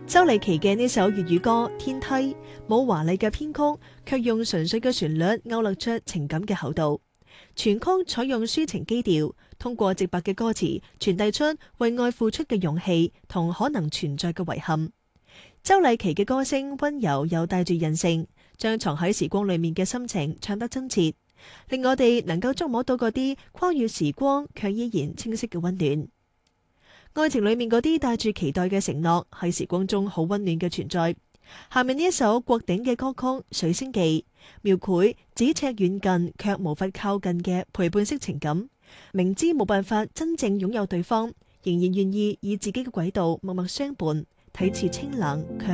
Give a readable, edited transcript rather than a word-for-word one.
周麗淇嘅呢首粵語歌《天梯》冇華麗嘅編曲，卻用純粹嘅旋律勾勒出情感嘅厚度。全曲採用抒情基調，通過直白嘅歌詞傳遞出為愛付出嘅勇氣同可能存在嘅遺憾。周麗淇嘅歌聲溫柔又帶住韌性，將藏喺時光裏面嘅心情唱得真切，令我哋能夠觸摸到嗰啲跨越時光卻依然清晰嘅溫暖。愛情裏面嗰啲帶住期待嘅承諾，係時光中好溫暖嘅存在。下面呢一首郭頂嘅歌曲《水星記》，描繪咫尺遠近卻無法靠近嘅陪伴式情感。明知冇辦法真正擁有對方，仍然願意以自己嘅軌道默默相伴，睇似清冷卻